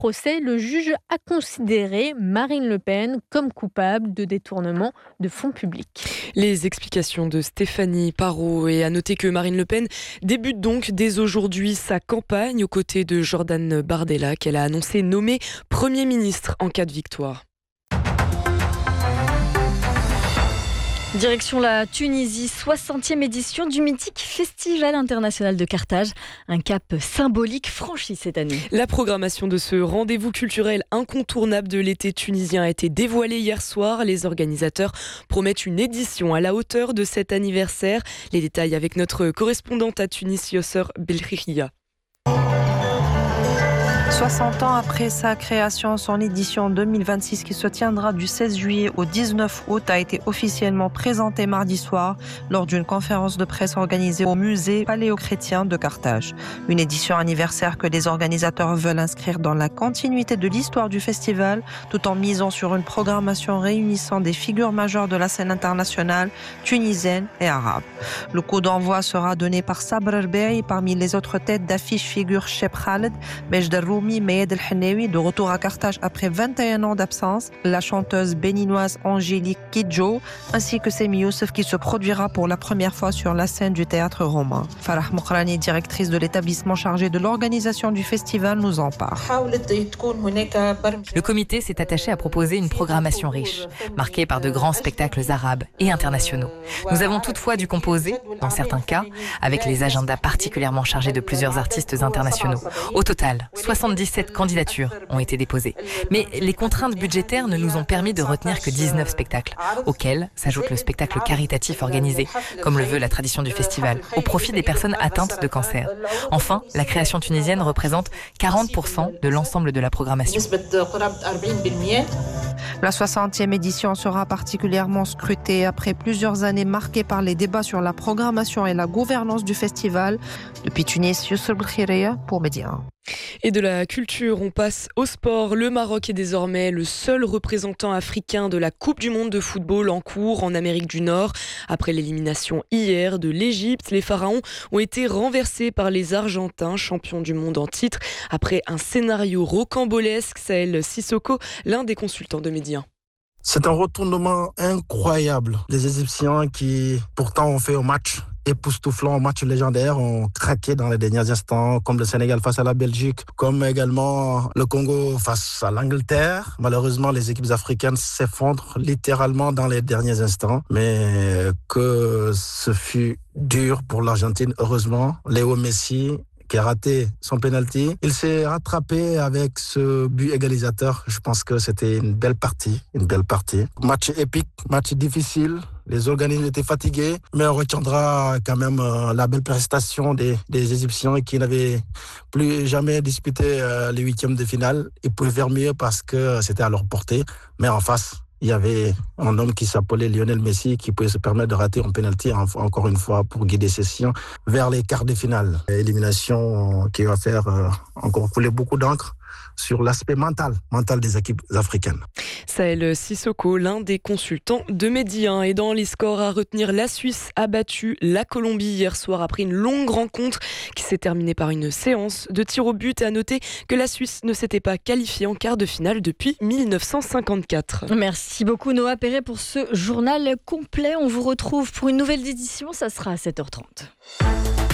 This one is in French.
procès, le juge a considéré Marine Le Pen comme coupable de détournement de fonds publics. Les explications de Stéphanie Parot, et à noter que Marine Le Pen débute donc dès aujourd'hui sa campagne aux côtés de Jordan Bardella, qu'elle a annoncé nommer Premier ministre en cas de victoire. Direction la Tunisie, 60e édition du mythique Festival international de Carthage. Un cap symbolique franchi cette année. La programmation de ce rendez-vous culturel incontournable de l'été tunisien a été dévoilée hier soir. Les organisateurs promettent une édition à la hauteur de cet anniversaire. Les détails avec notre correspondante à Tunis, Yosser Belkhiria. 60 ans après sa création, son édition 2026 qui se tiendra du 16 juillet au 19 août a été officiellement présentée mardi soir lors d'une conférence de presse organisée au musée paléochrétien de Carthage. Une édition anniversaire que les organisateurs veulent inscrire dans la continuité de l'histoire du festival tout en misant sur une programmation réunissant des figures majeures de la scène internationale, tunisienne et arabe. Le coup d'envoi sera donné par Sabr Erbeï. Parmi les autres têtes d'affiche figurent Cheb Khaled, Majd El-Roumi, Mayed El-Hennaoui, de retour à Carthage après 21 ans d'absence, la chanteuse béninoise Angélique Kidjo, ainsi que Semi Youssef qui se produira pour la première fois sur la scène du théâtre romain. Farah Mokrani, directrice de l'établissement chargé de l'organisation du festival, nous en parle. Le comité s'est attaché à proposer une programmation riche, marquée par de grands spectacles arabes et internationaux. Nous avons toutefois dû composer, dans certains cas, avec les agendas particulièrement chargés de plusieurs artistes internationaux. Au total, 77 candidatures ont été déposées. Mais les contraintes budgétaires ne nous ont permis de retenir que 19 spectacles, auxquels s'ajoute le spectacle caritatif organisé, comme le veut la tradition du festival, au profit des personnes atteintes de cancer. Enfin, la création tunisienne représente 40% de l'ensemble de la programmation. La 60e édition sera particulièrement scrutée après plusieurs années marquées par les débats sur la programmation et la gouvernance du festival. Depuis Tunis, Youssef Belkhiria pour Média 1. Et de la culture, on passe au sport. Le Maroc est désormais le seul représentant africain de la Coupe du monde de football en cours en Amérique du Nord. Après l'élimination hier de l'Égypte, les Pharaons ont été renversés par les Argentins, champions du monde en titre, après un scénario rocambolesque. Sahel Sissoko, l'un des consultants de Média 1. C'est un retournement incroyable. Les Égyptiens qui pourtant ont fait un match époustouflant, un match légendaire, ont craqué dans les derniers instants, comme le Sénégal face à la Belgique, comme également le Congo face à l'Angleterre. Malheureusement, les équipes africaines s'effondrent littéralement dans les derniers instants, mais que ce fut dur pour l'Argentine. Heureusement, Léo Messi qui a raté son penalty. Il s'est rattrapé avec ce but égalisateur. Je pense que c'était une belle partie. Match épique, match difficile. Les organismes étaient fatigués, mais on retiendra quand même la belle prestation des Égyptiens qui n'avaient plus jamais disputé les huitièmes de finale. Ils pouvaient faire mieux parce que c'était à leur portée, mais en face, il y avait un homme qui s'appelait Lionel Messi qui pouvait se permettre de rater un penalty encore une fois pour guider ses Sillons vers les quarts de finale. Élimination qui va faire encore couler beaucoup d'encre sur l'aspect mental des équipes africaines. Sahel Sissoko, l'un des consultants de Média 1. Et dans les scores à retenir, la Suisse a battu la Colombie hier soir après une longue rencontre qui s'est terminée par une séance de tir au but. Et à noter que la Suisse ne s'était pas qualifiée en quart de finale depuis 1954. Merci beaucoup Noah Perret pour ce journal complet. On vous retrouve pour une nouvelle édition, ça sera à 7h30.